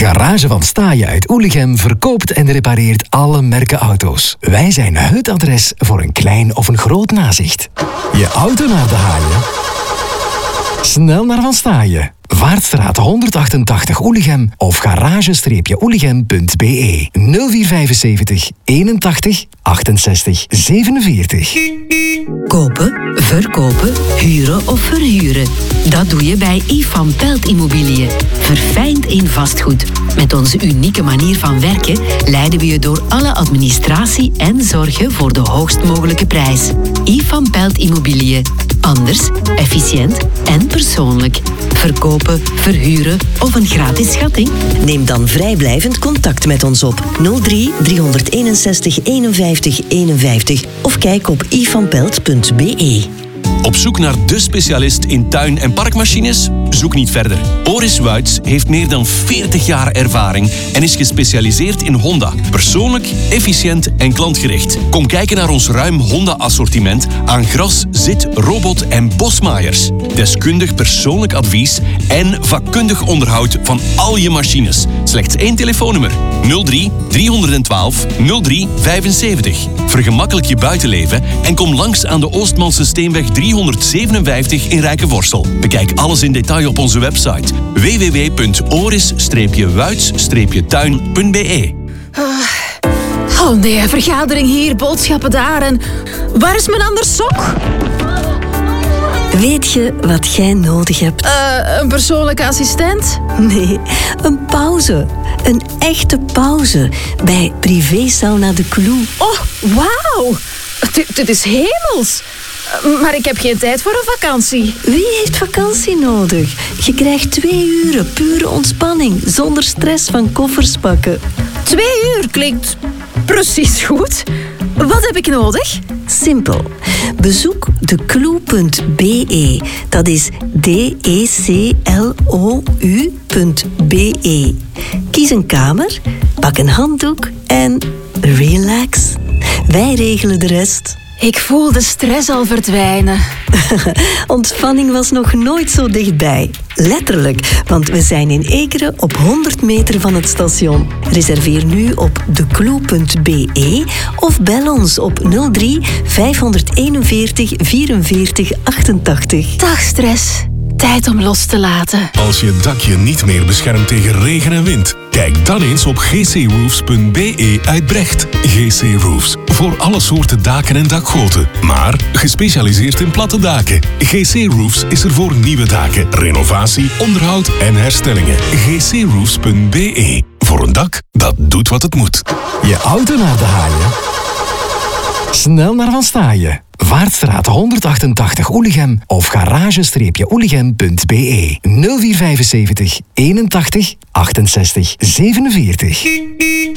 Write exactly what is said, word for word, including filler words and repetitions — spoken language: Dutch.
Garage van Staaien uit Oelichem verkoopt en repareert alle merken auto's. Wij zijn het adres voor een klein of een groot nazicht. Je auto naar de haaien? Snel naar Van Staaien. Vaartstraat honderdachtentachtig Oelichem of garage-oelichem punt be nul vier vijfenzeventig eenentachtig achtenzestig zevenenveertig. Kopen, verkopen, huren of verhuren. Dat doe je bij I F A M Pelt Immobiliën. Verfijnd in vastgoed. Met onze unieke manier van werken leiden we je door alle administratie en zorgen voor de hoogst mogelijke prijs. I F A M Pelt Immobiliën. Anders, efficiënt en persoonlijk. Verkopen, verhuren of een gratis schatting? Neem dan vrijblijvend contact met ons op nul drie driehonderdeenenzestig eenenvijftig eenenvijftig of kijk op i f a m pelt punt be. Op zoek naar de specialist in tuin- en parkmachines? Zoek niet verder. Oris Wuits heeft meer dan veertig jaar ervaring en is gespecialiseerd in Honda. Persoonlijk, efficiënt en klantgericht. Kom kijken naar ons ruim Honda-assortiment aan gras, zit, robot en bosmaaiers. Deskundig persoonlijk advies en vakkundig onderhoud van al je machines. Slechts één telefoonnummer. nul drie driehonderdtwaalf nul drie vijfenzeventig. Vergemakkelijk je buitenleven en kom langs aan de Oostmanse Steenweg driehonderdzevenenvijftig in Rijkenvorsel. Bekijk alles in detail op onze website w w w punt oris wuits tuin punt be. Oh nee, vergadering hier, boodschappen daar en... Waar is mijn andere sok? Weet je wat jij nodig hebt? Uh, een persoonlijke assistent? Nee, een pauze. Een echte pauze. Bij Privé Sauna de Clou. Oh, wauw. Dit, dit is hemels. Maar ik heb geen tijd voor een vakantie. Wie heeft vakantie nodig? Je krijgt twee uren pure ontspanning, zonder stress van koffers pakken. Twee uur klinkt precies goed. Wat heb ik nodig? Simpel. Bezoek declou punt be. Dat is D E C L O U punt be. Kies een kamer, pak een handdoek en relax. Wij regelen de rest. Ik voel de stress al verdwijnen. Ontspanning was nog nooit zo dichtbij. Letterlijk, want we zijn in Ekeren op honderd meter van het station. Reserveer nu op declou punt be of bel ons op nul drie vijfhonderdeenenveertig vierenveertig achtentachtig. Dag stress. Tijd om los te laten. Als je dakje niet meer beschermt tegen regen en wind, kijk dan eens op g c roofs punt be uit Brecht. G C Roofs. Voor alle soorten daken en dakgoten. Maar gespecialiseerd in platte daken. G C Roofs is er voor nieuwe daken, renovatie, onderhoud en herstellingen. g c roofs punt be. Voor een dak dat doet wat het moet. Je auto naar de haaien? Snel naar Van Staaien. Vaartstraat honderdachtentachtig Oelichem of garage-oelichem punt be nul vier vijfenzeventig eenentachtig achtenzestig zevenenveertig.